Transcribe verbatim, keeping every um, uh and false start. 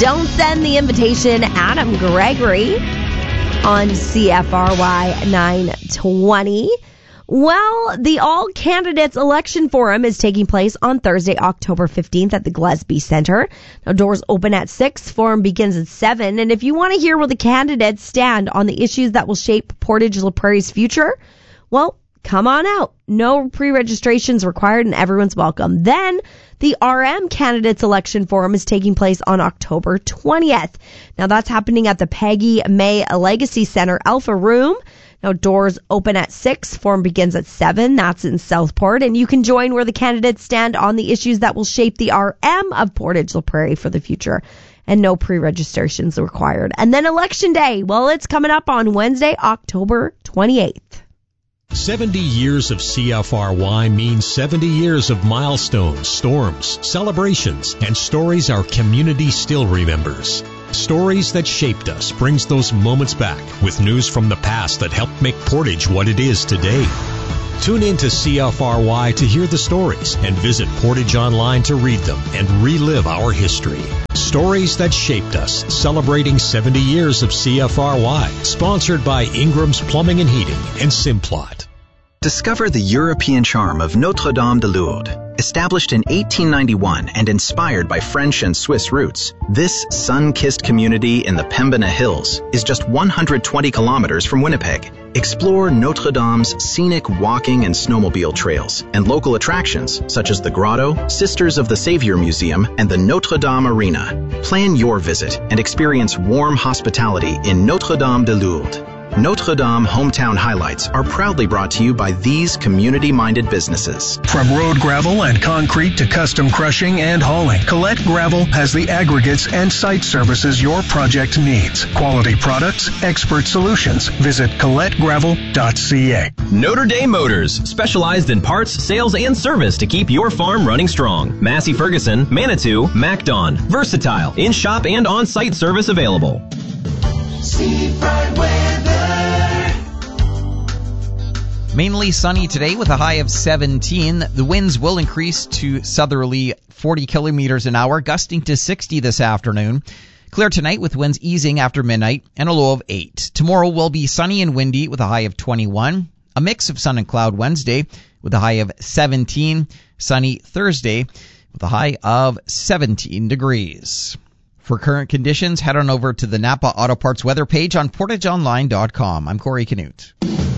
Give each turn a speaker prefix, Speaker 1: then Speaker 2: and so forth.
Speaker 1: Don't Send the Invitation, Adam Gregory on C F R Y nine twenty. Well, the All Candidates Election Forum is taking place on Thursday, October fifteenth at the Gillespie Center. Now, doors open at six, forum begins at seven, and if you want to hear where the candidates stand on the issues that will shape Portage La Prairie's future, well, come on out. No pre-registrations required and everyone's welcome. Then, the R M Candidates Election Forum is taking place on October twentieth. Now, that's happening at the Peggy May Legacy Center Alpha Room. Now, doors open at six, forum begins at seven. That's in Southport. And you can join where the candidates stand on the issues that will shape the R M of Portage La Prairie for the future. And no pre-registrations required. And then Election Day. Well, it's coming up on Wednesday, October twenty-eighth.
Speaker 2: seventy years of C F R Y means seventy years of milestones, storms, celebrations, and stories our community still remembers. Stories that shaped us brings those moments back with news from the past that helped make Portage what it is today. Tune in to C F R Y to hear the stories and visit Portage Online to read them and relive our history. Stories that shaped us, celebrating seventy years of C F R Y. Sponsored by Ingram's Plumbing and Heating and Simplot.
Speaker 3: Discover the European charm of Notre-Dame de Lourdes. Established in eighteen ninety-one and inspired by French and Swiss roots, this sun-kissed community in the Pembina Hills is just one hundred twenty kilometers from Winnipeg. Explore Notre-Dame's scenic walking and snowmobile trails and local attractions such as the Grotto, Sisters of the Savior Museum, and the Notre-Dame Arena. Plan your visit and experience warm hospitality in Notre-Dame de Lourdes. Notre-Dame Hometown Highlights are proudly brought to you by these community-minded businesses.
Speaker 4: From road gravel and concrete to custom crushing and hauling, Colette Gravel has the aggregates and site services your project needs. Quality products, expert solutions. Visit colette gravel dot c a.
Speaker 5: Notre Dame Motors, specialized in parts, sales, and service to keep your farm running strong. Massey Ferguson, Manitou, MacDon. Versatile, in-shop and on-site service available.
Speaker 6: Seafront weather.
Speaker 7: Mainly sunny today with a high of seventeen. The winds will increase to southerly forty kilometers an hour, gusting to sixty this afternoon. Clear tonight with winds easing after midnight and a low of eight. Tomorrow will be sunny and windy with a high of twenty-one. A mix of sun and cloud Wednesday with a high of seventeen. Sunny Thursday with a high of seventeen degrees. For current conditions, head on over to the Napa Auto Parts weather page on portage online dot com. I'm Corey Canute.